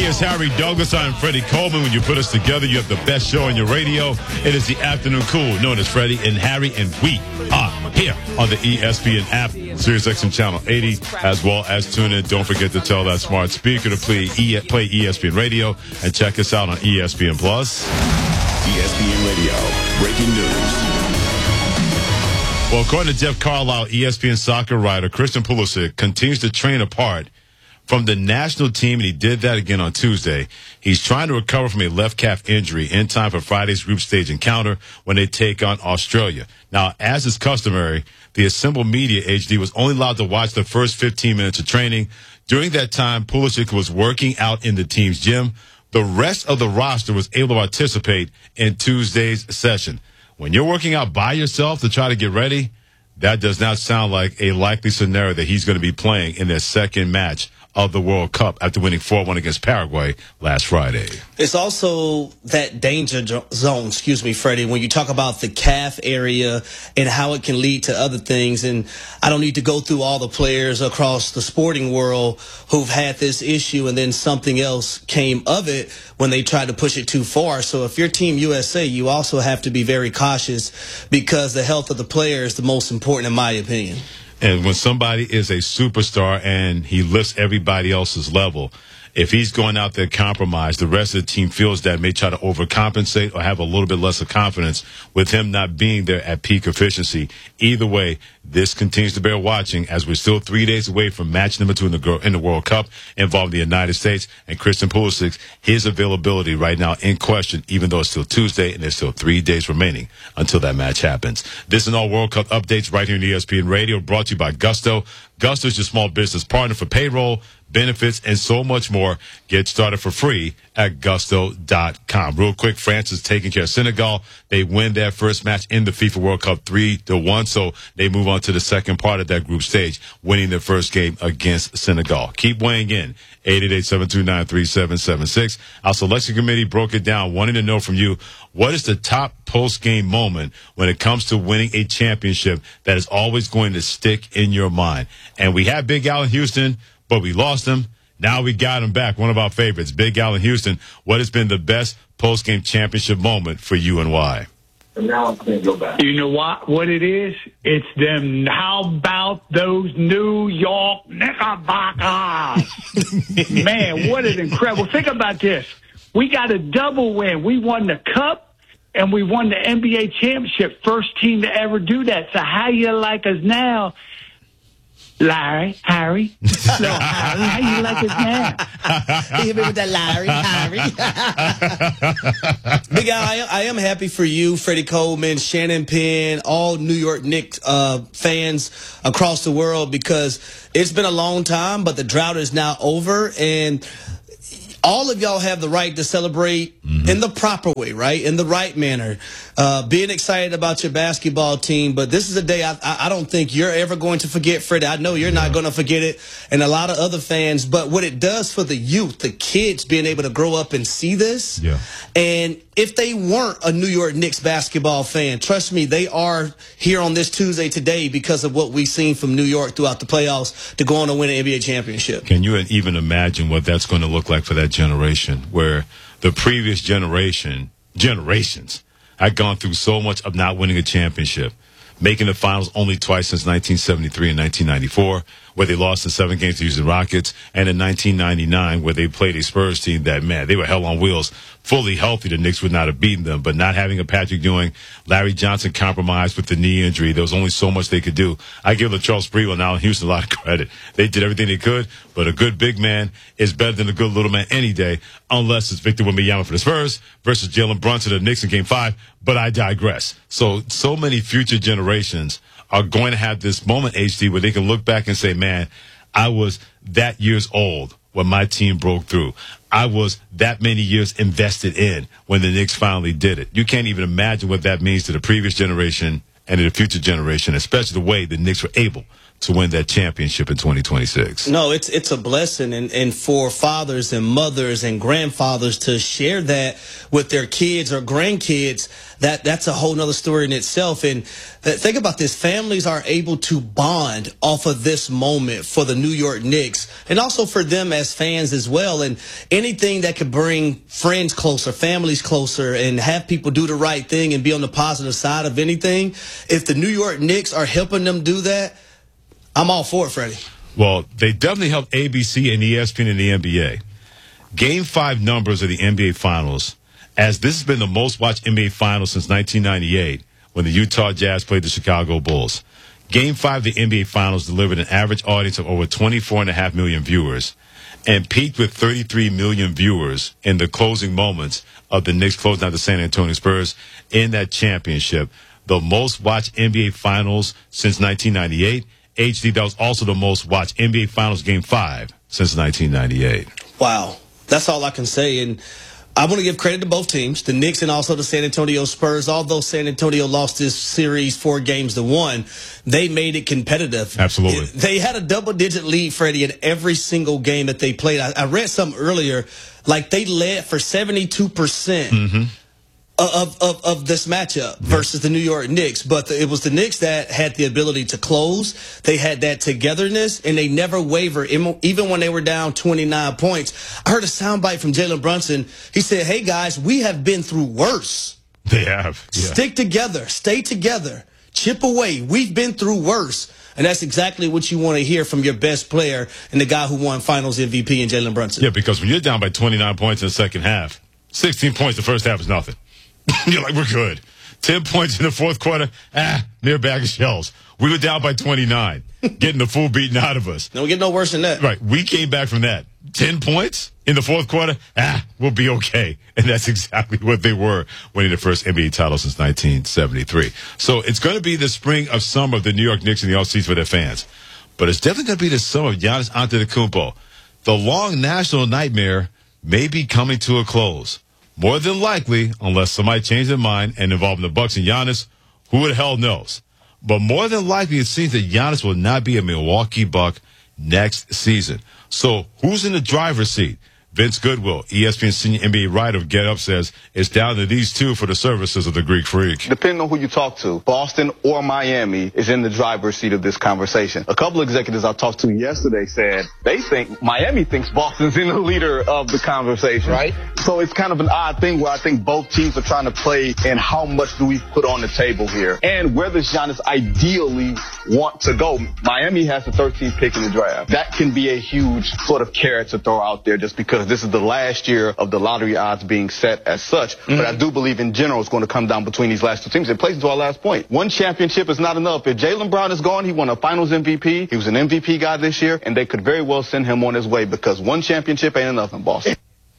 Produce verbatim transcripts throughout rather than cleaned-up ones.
He is Harry Douglas. I'm Freddie Coleman. When you put us together, you have the best show on your radio. It is the Afternoon Cool, known as Freddie and Harry, and we are here on the E S P N app, SiriusXM Channel eighty, as well as tune in. Don't forget to tell that smart speaker to play, e- play E S P N Radio, and check us out on E S P N Plus. E S P N Radio, breaking news. Well, according to Jeff Carlisle, E S P N soccer writer Christian Pulisic continues to train apart from the national team, and he did that again on Tuesday. He's trying to recover from a left calf injury in time for Friday's group stage encounter when they take on Australia. Now, as is customary, the assembled media, H D, was only allowed to watch the first fifteen minutes of training. During that time, Pulisic was working out in the team's gym. The rest of the roster was able to participate in Tuesday's session. When you're working out by yourself to try to get ready, that does not sound like a likely scenario that he's going to be playing in their second match of the World Cup after winning four one against Paraguay last Friday. It's also that danger zone, excuse me, Freddie, when you talk about the calf area and how it can lead to other things. And I don't need to go through all the players across the sporting world who've had this issue and then something else came of it when they tried to push it too far. So if you're Team U S A, you also have to be very cautious because the health of the player is the most important, in my opinion. And when somebody is a superstar and he lifts everybody else's level, if he's going out there compromised, the rest of the team feels that, may try to overcompensate or have a little bit less of confidence with him not being there at peak efficiency. Either way, this continues to bear watching as we're still three days away from match number two in the, in the World Cup involving the United States and Christian Pulisic. His availability right now in question, even though it's still Tuesday and there's still three days remaining until that match happens. This and all World Cup updates right here on E S P N Radio, brought to you by Gusto. Gusto is your small business partner for payroll, benefits, and so much more. Get started for free at gusto dot com. Real quick, France is taking care of Senegal. They win their first match in the FIFA World Cup three to one, so they move on to the second part of that group stage, winning their first game against Senegal. Keep weighing in. eight eight eight, seven two nine, three seven seven six. Our selection committee broke it down, wanting to know from you, what is the top post-game moment when it comes to winning a championship that is always going to stick in your mind? And we had Big Al in Houston, but we lost him. Now we got him back, one of our favorites, Big Al in Houston. What has been the best post-game championship moment for you and why? And now I'm going to go back. You know what, what it is? It's them, how about those New York Knickerbockers? Man, what an incredible. Think about this. We got a double win. We won the Cup, and we won the N B A championship. First team to ever do that. So how you like us now? Larry, Harry. No, Harry, how you like us now? Hit me with that Larry, Harry. Big Al, I, I am happy for you, Freddie Coleman, Shannon Penn, all New York Knicks uh, fans across the world, because it's been a long time, but the drought is now over, and all of y'all have the right to celebrate mm-hmm. in the proper way, right? In the right manner. Uh, being excited about your basketball team. But this is a day I, I don't think you're ever going to forget, Freddie. I know you're yeah. not going to forget it, and a lot of other fans. But what it does for the youth, the kids being able to grow up and see this. Yeah. And if they weren't a New York Knicks basketball fan, trust me, they are here on this Tuesday today because of what we've seen from New York throughout the playoffs to go on to win an N B A championship. Can you even imagine what that's going to look like for that generation, where the previous generation, generations, had gone through so much of not winning a championship, making the finals only twice since nineteen seventy-three and nineteen ninety-four, where they lost in seven games to Houston Rockets, and in nineteen ninety-nine, where they played a Spurs team that, man, they were hell on wheels. Fully healthy, the Knicks would not have beaten them, but not having a Patrick Ewing, Larry Johnson compromised with the knee injury. There was only so much they could do. I give LaCharles Sprewell now in Houston a lot of credit. They did everything they could, but a good big man is better than a good little man any day, unless it's Victor Wembanyama for the Spurs versus Jalen Brunson of the Knicks in Game five, but I digress. So, so many future generations are going to have this moment, H D, where they can look back and say, man, I was that years old when my team broke through. I was that many years invested in when the Knicks finally did it. You can't even imagine what that means to the previous generation and to the future generation, especially the way the Knicks were able to win that championship in twenty twenty-six. No, it's it's a blessing, and, and for fathers and mothers and grandfathers to share that with their kids or grandkids, that that's a whole nother story in itself. And think about this. Families are able to bond off of this moment for the New York Knicks and also for them as fans as well. And anything that could bring friends closer, families closer, and have people do the right thing and be on the positive side of anything, if the New York Knicks are helping them do that, I'm all for it, Freddie. Well, they definitely helped A B C and E S P N and the N B A. Game five numbers of the N B A Finals, as this has been the most watched N B A Finals since nineteen ninety-eight when the Utah Jazz played the Chicago Bulls. Game five of the N B A Finals delivered an average audience of over twenty-four point five million viewers and peaked with thirty-three million viewers in the closing moments of the Knicks closing out the San Antonio Spurs in that championship. The most watched N B A Finals since nineteen ninety-eight. H D, that was also the most watched N B A Finals Game five since nineteen ninety-eight. Wow. That's all I can say. And I want to give credit to both teams, the Knicks and also the San Antonio Spurs. Although San Antonio lost this series four games to one, they made it competitive. Absolutely. They had a double-digit lead, Freddie, in every single game that they played. I, I read something earlier, like they led for seventy-two percent. Mm-hmm. Of, of of this matchup versus the New York Knicks. But the, it was the Knicks that had the ability to close. They had that togetherness, and they never wavered, even when they were down twenty-nine points. I heard a soundbite from Jalen Brunson. He said, hey, guys, we have been through worse. They have. Yeah. Stick together. Stay together. Chip away. We've been through worse. And that's exactly what you want to hear from your best player and the guy who won Finals M V P in Jalen Brunson. Yeah, because when you're down by twenty-nine points in the second half, sixteen points the first half is nothing. You're like, we're good. Ten points in the fourth quarter, ah, mere bag of shells. We were down by twenty-nine, getting the full beaten out of us. Don't get no worse than that. Right. We came back from that. Ten points in the fourth quarter, ah, we'll be okay. And that's exactly what they were winning the first N B A title since nineteen seventy-three. So it's going to be the spring of summer of the New York Knicks in the offseason for their fans. But it's definitely going to be the summer of Giannis Antetokounmpo. The long national nightmare may be coming to a close. More than likely, unless somebody changed their mind and involving the Bucks and Giannis, who the hell knows? But more than likely, it seems that Giannis will not be a Milwaukee Buck next season. So who's in the driver's seat? Vince Goodwill, E S P N senior N B A writer of Get Up, says it's down to these two for the services of the Greek Freak. Depending on who you talk to, Boston or Miami is in the driver's seat of this conversation. A couple executives I talked to yesterday said they think Miami thinks Boston's in the leader of the conversation. Right. So it's kind of an odd thing where I think both teams are trying to play and how much do we put on the table here and where does Giannis ideally want to go. Miami has the thirteenth pick in the draft. That can be a huge sort of carrot to throw out there just because this is the last year of the lottery odds being set as such. Mm-hmm. But I do believe in general it's going to come down between these last two teams. It plays into our last point. One championship is not enough. If Jaylen Brown is gone, he won a Finals M V P. He was an M V P guy this year, and they could very well send him on his way because one championship ain't enough in Boston.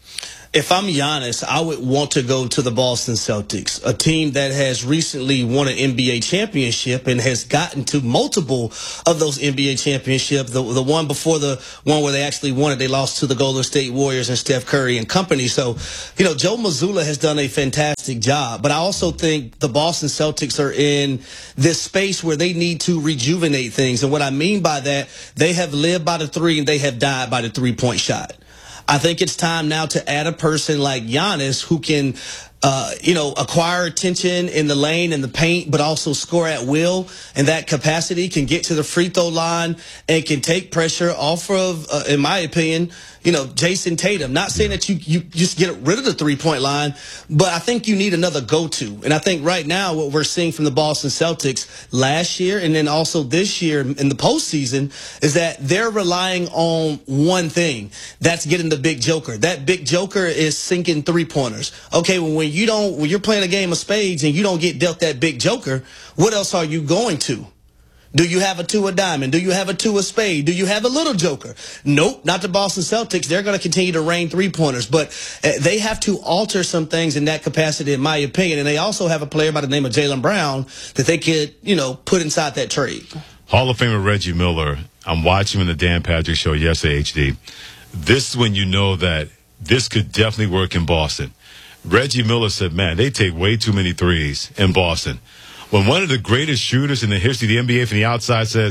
If I'm Giannis, I would want to go to the Boston Celtics, a team that has recently won an N B A championship and has gotten to multiple of those N B A championships. The, the one before the one where they actually won it, they lost to the Golden State Warriors and Steph Curry and company. So, you know, Joe Mazzulla has done a fantastic job. But I also think the Boston Celtics are in this space where they need to rejuvenate things. And what I mean by that, they have lived by the three and they have died by the three-point shot. I think it's time now to add a person like Giannis who can, uh, you know, acquire attention in the lane and the paint, but also score at will. And that capacity can get to the free throw line and can take pressure off of, uh, in my opinion, you know, Jason Tatum. Not saying that you, you just get rid of the three-point line, but I think you need another go-to. And I think right now what we're seeing from the Boston Celtics last year and then also this year in the postseason is that they're relying on one thing. That's getting the big joker. That big joker is sinking three-pointers. Okay, well, when you don't, when you're playing a game of spades and you don't get dealt that big joker, what else are you going to? Do you have a two of diamond? Do you have a two of spade? Do you have a little joker? Nope, not the Boston Celtics. They're going to continue to rain three-pointers. But they have to alter some things in that capacity, in my opinion. And they also have a player by the name of Jaylen Brown that they could, you know, put inside that trade. Hall of Famer Reggie Miller. I'm watching him in the Dan Patrick Show yesterday, H D. This is when you know that this could definitely work in Boston. Reggie Miller said, man, they take way too many threes in Boston. When one of the greatest shooters in the history of the N B A from the outside says,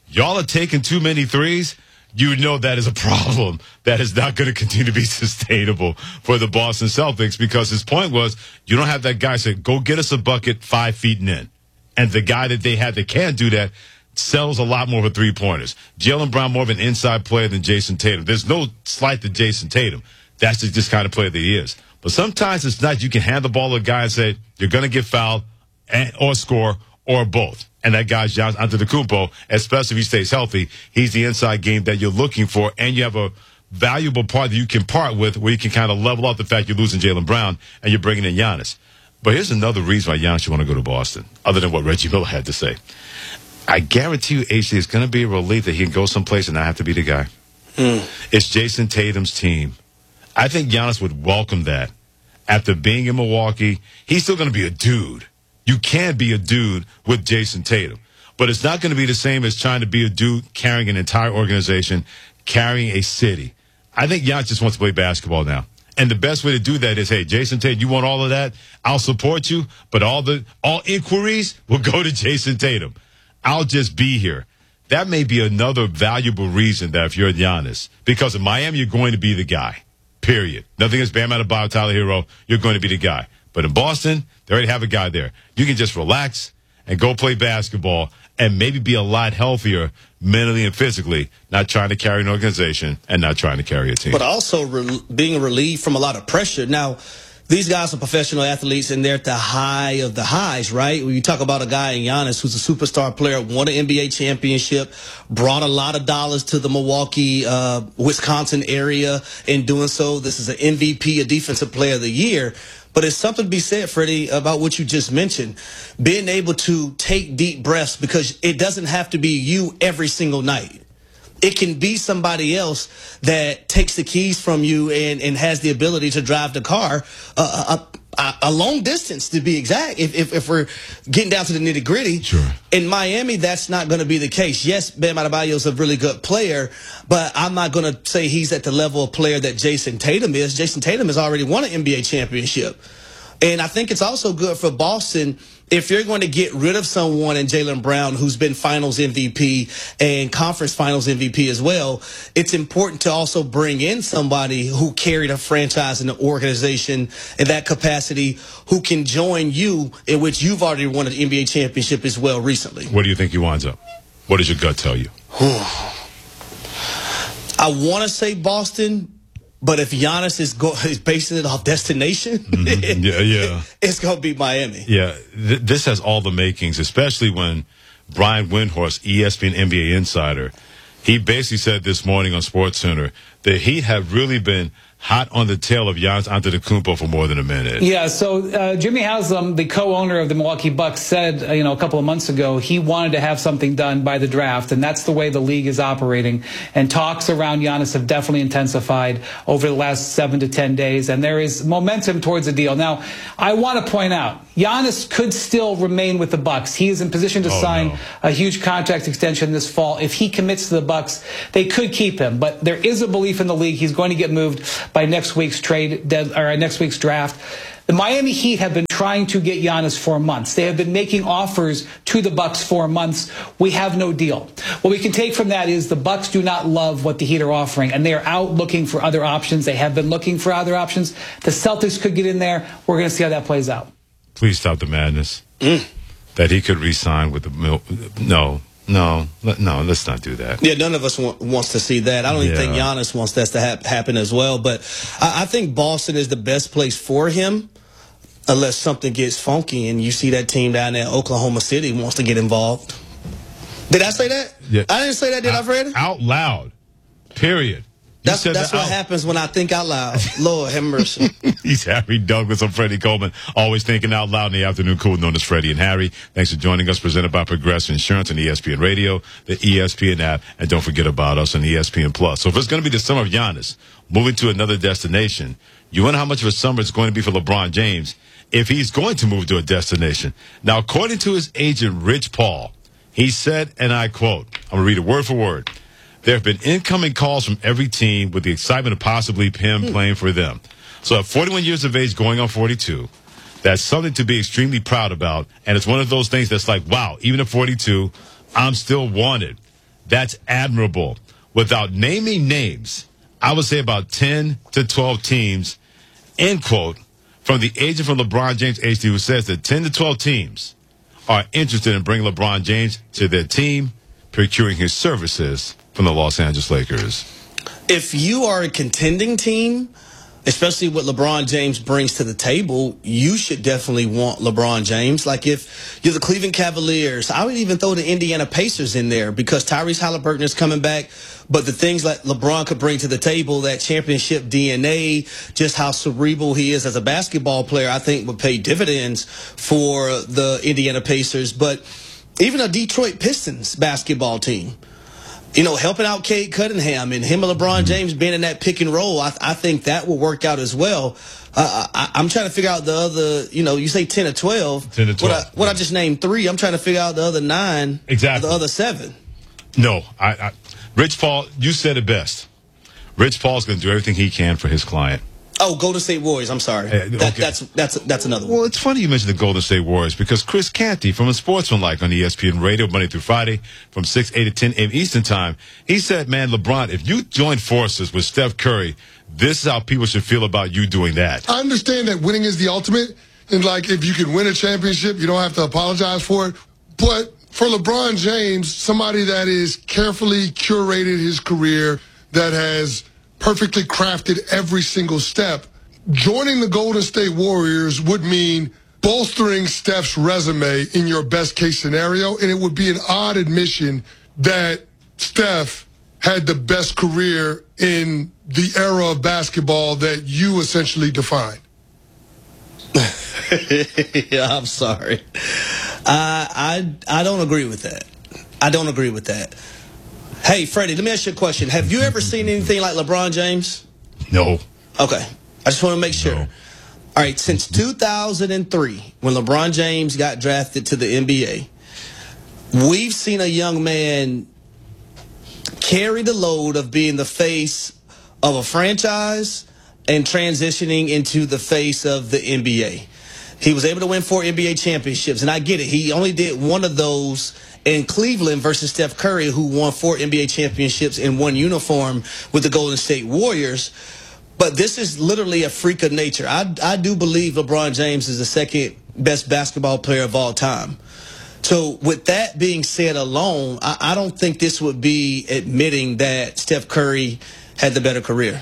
y'all are taking too many threes, you know that is a problem that is not going to continue to be sustainable for the Boston Celtics, because his point was you don't have that guy say, go get us a bucket five feet and in. And the guy that they had that can't do that sells a lot more of three-pointers. Jaylen Brown more of an inside player than Jason Tatum. There's no slight to Jason Tatum. That's just this kind of player that he is. But sometimes it's not you can hand the ball to a guy and say, you're going to get fouled and, or score or both. And that guy's Giannis Antetokounmpo, especially if he stays healthy. He's the inside game that you're looking for, and you have a valuable part that you can part with where you can kind of level out the fact you're losing Jaylen Brown and you're bringing in Giannis. But here's another reason why Giannis should want to go to Boston, other than what Reggie Miller had to say. I guarantee you, H D, it's going to be a relief that he can go someplace and not have to be the guy. Mm. It's Jason Tatum's team. I think Giannis would welcome that. After being in Milwaukee, he's still going to be a dude. You can be a dude with Jason Tatum. But it's not going to be the same as trying to be a dude carrying an entire organization, carrying a city. I think Giannis just wants to play basketball now. And the best way to do that is, hey, Jason Tatum, you want all of that? I'll support you. But all the all inquiries will go to Jason Tatum. I'll just be here. That may be another valuable reason that if you're Giannis, because in Miami, you're going to be the guy, period. Nothing is Bam Adebayo, Tyler Hero. You're going to be the guy. But in Boston, they already have a guy there. You can just relax and go play basketball and maybe be a lot healthier mentally and physically, not trying to carry an organization and not trying to carry a team. But also re- being relieved from a lot of pressure. Now, these guys are professional athletes, and they're at the high of the highs, right? When you talk about a guy in Giannis who's a superstar player, won an N B A championship, brought a lot of dollars to the Milwaukee, uh, Wisconsin area in doing so. This is an M V P, a Defensive Player of the Year. But it's something to be said, Freddie, about what you just mentioned. Being able to take deep breaths, because it doesn't have to be you every single night. It can be somebody else that takes the keys from you and, and has the ability to drive the car uh, a, a, a long distance, to be exact, if, if, if we're getting down to the nitty-gritty. Sure. In Miami, that's not going to be the case. Yes, Bam Adebayo is a really good player, but I'm not going to say he's at the level of player that Jason Tatum is. Jason Tatum has already won an N B A championship. And I think it's also good for Boston if you're going to get rid of someone in Jaylen Brown, who's been Finals M V P and Conference Finals M V P as well. It's important to also bring in somebody who carried a franchise and an organization in that capacity, who can join you, in which you've already won an N B A championship as well recently. Where do you think he winds up? What does your gut tell you? I want to say Boston. But if Giannis is, go, is basing it off destination, mm-hmm. yeah, yeah. it's going to be Miami. Yeah, th- this has all the makings, especially when Brian Windhorst, E S P N N B A insider, he basically said this morning on SportsCenter that he had really been hot on the tail of Giannis Antetokounmpo for more than a minute. Yeah, so uh, Jimmy Haslam, the co-owner of the Milwaukee Bucks, said uh, you know a couple of months ago he wanted to have something done by the draft, and that's the way the league is operating. And talks around Giannis have definitely intensified over the last seven to ten days, and there is momentum towards a deal. Now, I want to point out, Giannis could still remain with the Bucks. He is in position to oh, sign no. a huge contract extension this fall. If he commits to the Bucks, they could keep him, but there is a belief in the league he's going to get moved by next week's trade dead, or next week's draft. The Miami Heat have been trying to get Giannis for months. They have been making offers to the Bucks for months. We have no deal. What we can take from that is the Bucks do not love what the Heat are offering, and they are out looking for other options. They have been looking for other options. The Celtics could get in there. We're going to see how that plays out. Please stop the madness. Mm. That he could re-sign with the Mil- no. No, no, let's not do that. Yeah, none of us want, wants to see that. I don't even yeah. think Giannis wants that to ha- happen as well. But I, I think Boston is the best place for him, unless something gets funky and you see that team down there, Oklahoma City, wants to get involved. Did I say that? Yeah. I didn't say that, did out, I, Fred? Out loud. Period. You That's, that's that what out. happens when I think out loud. Lord have mercy. He's Harry Douglas. I'm Freddie Coleman. Always thinking out loud in the afternoon. Cool, known as Freddie and Harry. Thanks for joining us. Presented by Progressive Insurance and E S P N Radio, the E S P N app, and don't forget about us on E S P N Plus. So if it's going to be the summer of Giannis, moving to another destination, you wonder how much of a summer it's going to be for LeBron James if he's going to move to a destination. Now, according to his agent, Rich Paul, he said, and I quote, I'm going to read it word for word. There have been incoming calls from every team with the excitement of possibly him mm. playing for them. So at forty-one years of age, going on forty-two, that's something to be extremely proud about. And it's one of those things that's like, wow, even at forty-two, I'm still wanted. That's admirable. Without naming names, I would say about ten to twelve teams, end quote, from the agent from LeBron James, H D, who says that ten to twelve teams are interested in bringing LeBron James to their team, procuring his services from the Los Angeles Lakers. If you are a contending team, especially what LeBron James brings to the table, you should definitely want LeBron James. Like if you're the Cleveland Cavaliers, I would even throw the Indiana Pacers in there because Tyrese Halliburton is coming back. But the things that LeBron could bring to the table, that championship D N A, just how cerebral he is as a basketball player, I think would pay dividends for the Indiana Pacers. But even a Detroit Pistons basketball team, you know, helping out Cade Cunningham and him and LeBron James being in that pick and roll, I, I think that will work out as well. Uh, I, I'm trying to figure out the other, you know, you say ten or twelve. ten to twelve. What, I, what yeah. I just named three, I'm trying to figure out the other nine. Exactly. The other seven. No, I, I Rich Paul, you said it best. Rich Paul's going to do everything he can for his client. Oh, Golden State Warriors. I'm sorry. Uh, okay. that, that's that's that's another one. Well, it's funny you mentioned the Golden State Warriors because Chris Canty from Unsportsmanlike on E S P N Radio Monday through Friday from six, eight to ten a.m. Eastern Time, he said, man, LeBron, if you join forces with Steph Curry, this is how people should feel about you doing that. I understand that winning is the ultimate, and like if you can win a championship, you don't have to apologize for it. But for LeBron James, somebody that is carefully curated his career, that has perfectly crafted every single step, joining the Golden State Warriors would mean bolstering Steph's resume in your best case scenario, and it would be an odd admission that Steph had the best career in the era of basketball that you essentially defined. Yeah, I'm sorry. Uh, I I don't agree with that. I don't agree with that. Hey, Freddie, let me ask you a question. Have you ever seen anything like LeBron James? No. Okay. I just want to make sure. No. All right, since two thousand three, when LeBron James got drafted to the N B A, we've seen a young man carry the load of being the face of a franchise and transitioning into the face of the N B A. He was able to win four N B A championships, and I get it. He only did one of those in Cleveland versus Steph Curry, who won four N B A championships in one uniform with the Golden State Warriors. But this is literally a freak of nature. I, I do believe LeBron James is the second best basketball player of all time. So with that being said alone, I, I don't think this would be admitting that Steph Curry had the better career.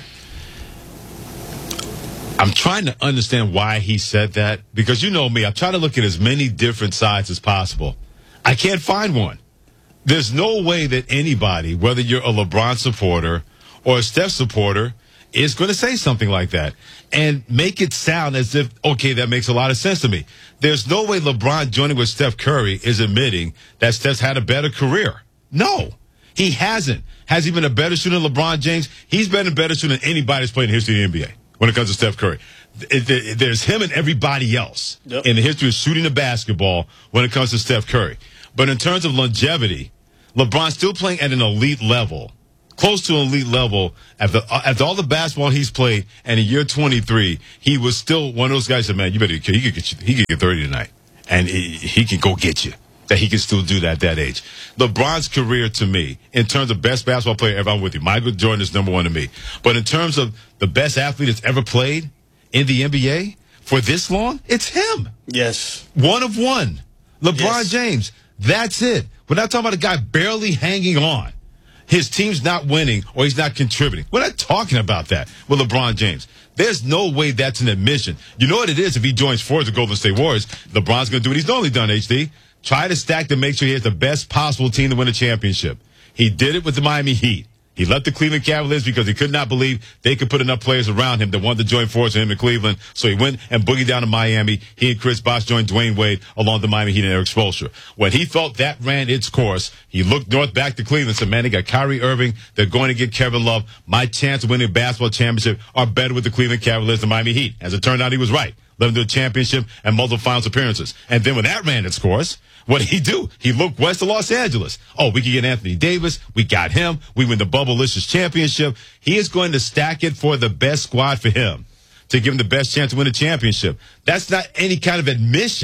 I'm trying to understand why he said that, because you know me, I'm trying to look at as many different sides as possible. I can't find one. There's no way that anybody, whether you're a LeBron supporter or a Steph supporter, is going to say something like that and make it sound as if, okay, that makes a lot of sense to me. There's no way LeBron joining with Steph Curry is admitting that Steph's had a better career. No, he hasn't. Has he been a better shooter than LeBron James? He's been a better shooter than anybody that's played in the history of the N B A when it comes to Steph Curry. There's him and everybody else yep. in the history of shooting the basketball when it comes to Steph Curry. But in terms of longevity, LeBron's still playing at an elite level, close to an elite level. After, after all the basketball he's played, and in year twenty-three, he was still one of those guys that, man, you better, he could get you, he could get thirty tonight, and he, he can go get you. That he can still do that at that age. LeBron's career, to me, in terms of best basketball player ever, I'm with you. Michael Jordan is number one to me. But in terms of the best athlete that's ever played in the N B A for this long, it's him. Yes. One of one. LeBron yes. James. That's it. We're not talking about a guy barely hanging on. His team's not winning or he's not contributing. We're not talking about that with LeBron James. There's no way that's an admission. You know what it is if he joins forces the Golden State Warriors? LeBron's going to do what he's normally done, H D. Try to stack to make sure he has the best possible team to win a championship. He did it with the Miami Heat. He left the Cleveland Cavaliers because he could not believe they could put enough players around him that wanted to join forces with him in Cleveland. So he went and boogied down to Miami. He and Chris Bosh joined Dwayne Wade along the Miami Heat and Eric Spoelstra. When he felt that ran its course, he looked north back to Cleveland and said, man, they got Kyrie Irving. They're going to get Kevin Love. My chance of winning a basketball championship are better with the Cleveland Cavaliers than Miami Heat. As it turned out, he was right. Led them to a championship and multiple finals appearances. And then when that ran its course, what did he do? He looked west of Los Angeles. Oh, we could get Anthony Davis. We got him. We win the Bubblicious championship. He is going to stack it for the best squad for him to give him the best chance to win a championship. That's not any kind of admission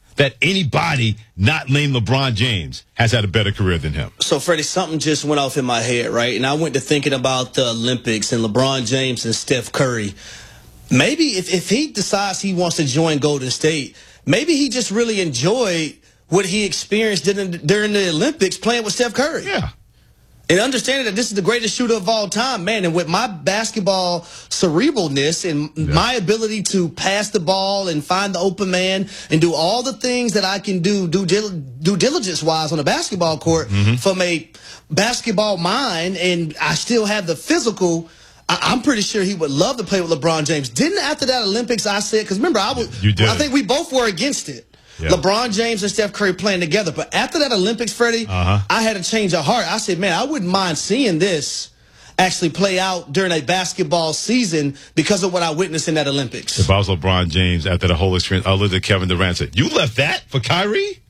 that anybody not named LeBron James has had a better career than him. So, Freddie, something just went off in my head, right? And I went to thinking about the Olympics and LeBron James and Steph Curry. Maybe if, if he decides he wants to join Golden State, maybe he just really enjoyed what he experienced during, during the Olympics playing with Steph Curry. Yeah. And understanding that this is the greatest shooter of all time, man, and with my basketball cerebralness and yeah. my ability to pass the ball and find the open man and do all the things that I can do due, due diligence-wise on a basketball court mm-hmm. from a basketball mind, and I still have the physical, I, I'm pretty sure he would love to play with LeBron James. Didn't after that Olympics I said, because remember, I, was, you did. I think we both were against it. Yeah. LeBron James and Steph Curry playing together. But after that Olympics, Freddie, uh-huh. I had a change of heart. I said, man, I wouldn't mind seeing this actually play out during a basketball season because of what I witnessed in that Olympics. If I was LeBron James after the whole experience, I looked at Kevin Durant and said, you left that for Kyrie?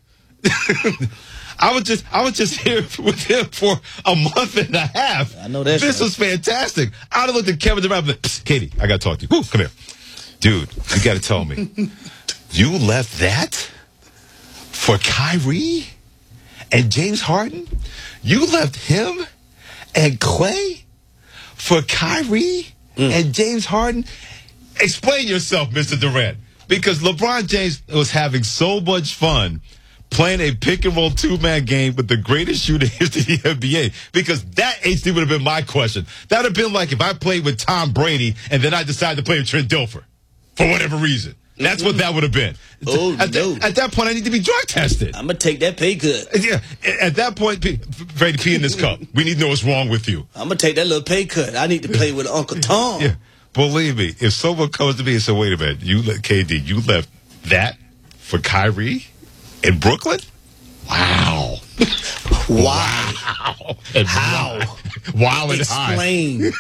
I was just I was just here with him for a month and a half. I know that. This right. was fantastic. I would have looked at Kevin Durant and said, Katie, I got to talk to you. Woo, come here. Dude, you got to tell me. You left that for Kyrie and James Harden? You left him and Clay for Kyrie mm. and James Harden? Explain yourself, Mister Durant. Because LeBron James was having so much fun playing a pick-and-roll two-man game with the greatest shooter in history of the N B A. Because that H D would have been my question. That would have been like if I played with Tom Brady and then I decided to play with Trent Dilfer for whatever reason. That's what that would have been. Oh, at, no. the, at that point, I need to be drug tested. I'm going to take that pay cut. Yeah. At that point, Freddie, pee in this cup. We need to know what's wrong with you. I'm going to take that little pay cut. I need to play with Uncle Tom. Yeah. Believe me, if someone comes to me and says, wait a minute, you let K D, you left that for Kyrie in Brooklyn? Wow. Wow. And How? Wow and Explain.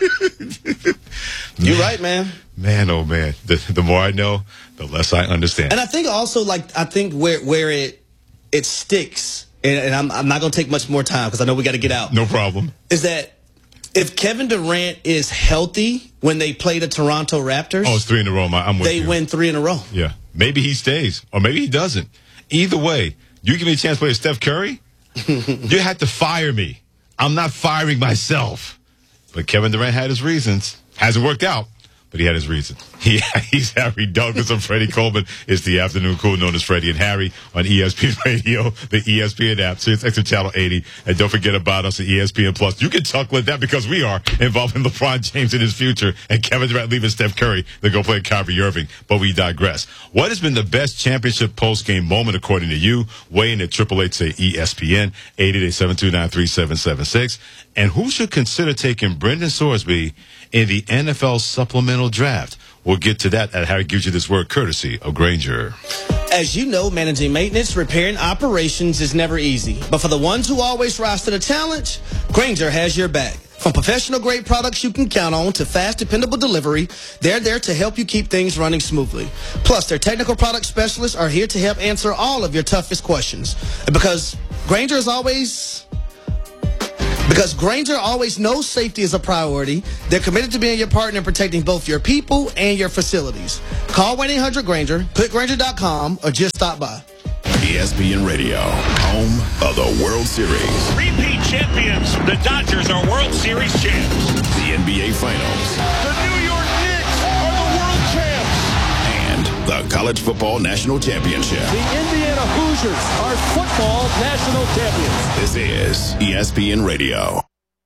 You're right, man. Man, oh, man. The, the more I know, the less I understand. And I think also, like, I think where where it it sticks, and, and I'm, I'm not going to take much more time because I know we got to get out. No problem. Is that if Kevin Durant is healthy when they play the Toronto Raptors. Oh, it's three in a row. I'm with they you. They win three in a row. Yeah. Maybe he stays, or maybe he doesn't. Either way, you give me a chance to play with Steph Curry, you had to fire me. I'm not firing myself. But Kevin Durant had his reasons. Hasn't worked out, but he had his reasons. He, he's Harry Douglas. I'm Freddie Coleman. It's the afternoon crew known as Freddie and Harry on E S P N Radio, the E S P N app, Sirius X M Channel eighty. And don't forget about us at E S P N Plus. You can chuckle at that because we are involving LeBron James in his future and Kevin Durant leaving Steph Curry to go play Kyrie Irving. But we digress. What has been the best championship post-game moment according to you? Weigh in at triple eight say E S P N, eight eight eight, seven two nine, three seven seven six. And who should consider taking Brendan Sorsby in the N F L supplemental draft? We'll get to that at Harry gives you this word courtesy of Grainger. As you know, managing maintenance, repair, and operations is never easy. But for the ones who always rise to the challenge, Grainger has your back. From professional-grade products you can count on to fast, dependable delivery, they're there to help you keep things running smoothly. Plus, their technical product specialists are here to help answer all of your toughest questions. And because Grainger is always... Because Grainger always knows safety is a priority, they're committed to being your partner in protecting both your people and your facilities. Call one eight hundred Grainger, click Grainger dot com, or just stop by. E S P N Radio, home of the World Series. Repeat champions, the Dodgers are World Series champs. The N B A Finals. The New York Knicks are the world champs. And the College Football National Championship. The Indiana Hoosiers are football national champions. This is E S P N Radio.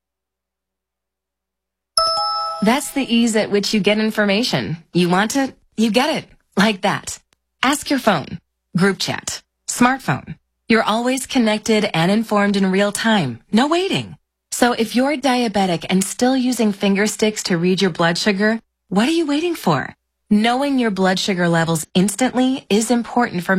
That's the ease at which you get information. You want it, you get it. Like that. Ask your phone. Group chat. Smartphone. You're always connected and informed in real time. No waiting. So if you're diabetic and still using finger sticks to read your blood sugar, what are you waiting for? Knowing your blood sugar levels instantly is important for